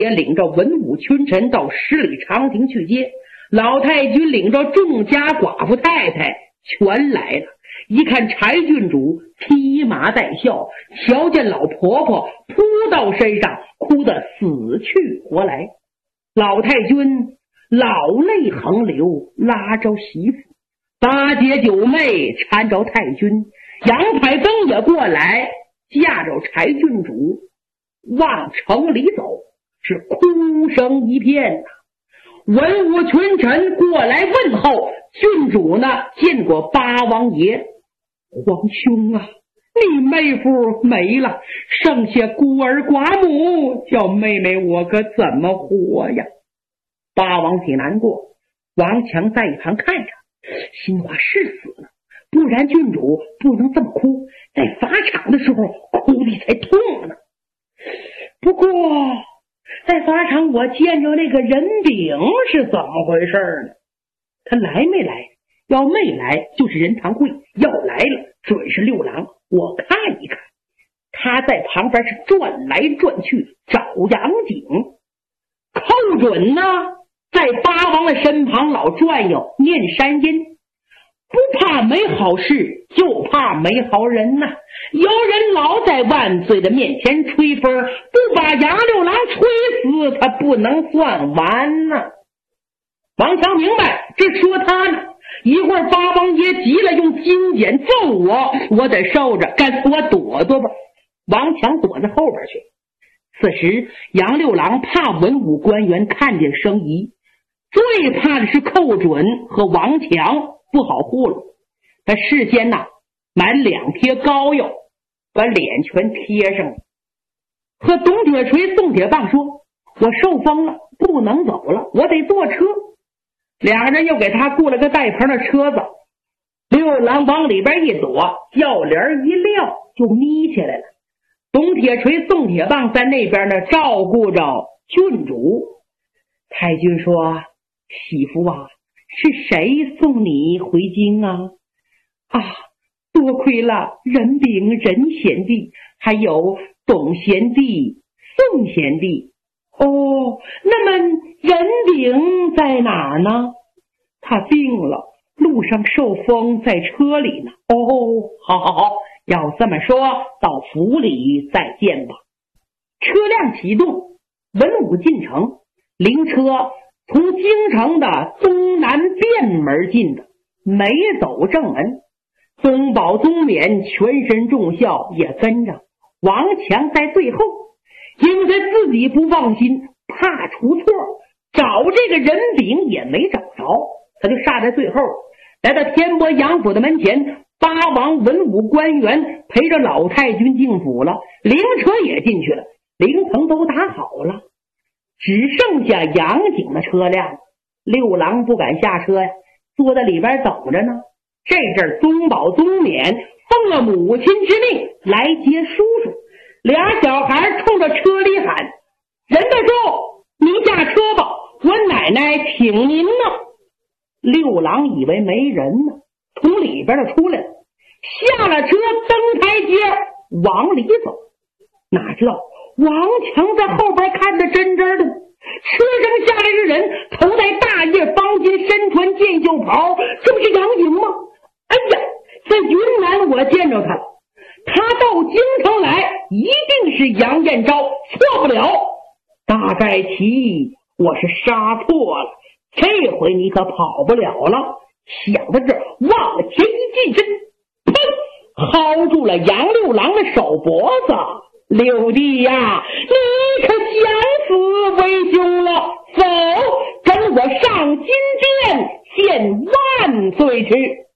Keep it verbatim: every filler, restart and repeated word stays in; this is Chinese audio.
也领着文武群臣到十里长亭去接。老太君领着众家寡妇太太全来了，一看柴郡主披麻戴孝，瞧见老婆婆扑到身上，哭得死去活来。老太君老泪横流，拉着媳妇，八姐九妹搀着太君，杨排灯也过来架着柴郡主往城里走，是哭声一片呐、啊。文武群臣过来问候，郡主呢见过八王爷。皇兄啊，你妹夫没了，剩下孤儿寡母，叫妹妹我可怎么活呀？八王挺难过，王强在一旁看着，心话是死了，不然郡主不能这么哭，在法场的时候哭的才痛呢。不过在法场我见着那个人饼是怎么回事呢？他来没来？要没来就是人堂会，要来了准是六郎。我看一看，他在旁边是转来转去找杨景。寇准呢在八王的身旁老转悠念山音，不怕没好事，就怕没好人呐、啊！有人老在万岁的面前吹风，不把杨六郎吹死，他不能算完呐、啊！王强明白，这说他呢。一会儿八王爷急了，用金剪揍我，我得受着，干脆我躲躲吧。王强躲在后边去。此时杨六郎怕文武官员看见生疑，最怕的是寇准和王强，不好糊弄。他事先呐买两贴膏药，把脸全贴上了，和董铁锤宋铁棒说，我受风了，不能走了，我得坐车。两个人又给他雇了个带棚的车子，六郎往里边一躲，轿帘一撂就眯起来了。董铁锤宋铁棒在那边呢照顾着郡主。太君说，媳妇啊，是谁送你回京啊？啊，多亏了任炳任贤弟，还有董贤弟宋贤弟。哦，那么任炳在哪儿呢？他病了，路上受风，在车里呢。哦，好好好，要这么说，到府里再见吧。车辆启动，文武进城，灵车从京城的东南便门进的，没走正门。宗保宗冕全身重孝也跟着，王强在最后，因为他自己不放心，怕出错，找这个人饼也没找着，他就煞在最后。来到天波杨府的门前，八王文武官员陪着老太君进府了，灵车也进去了，灵棚都打好了，只剩下杨景的车辆。六郎不敢下车呀，坐在里边等着呢。这阵宗保宗冕奉了母亲之命来接叔叔，俩小孩冲着车里喊，任大叔，您下车吧，我奶奶请您呢。六郎以为没人呢，从里边就出来了，下了车登台阶往里走。哪知道王强在后边看得真真的，车上下来的人头戴大叶方巾，身穿箭袖袍，这不是杨景吗？哎呀，在云南我见着他了，他到京城来一定是杨彦昭，错不了。大概其我是杀错了，这回你可跑不了了。想到这儿，往前一近身，砰，薅住了杨六郎的手脖子。六弟呀，你可想死为兄了，走，跟我上金殿见万岁去。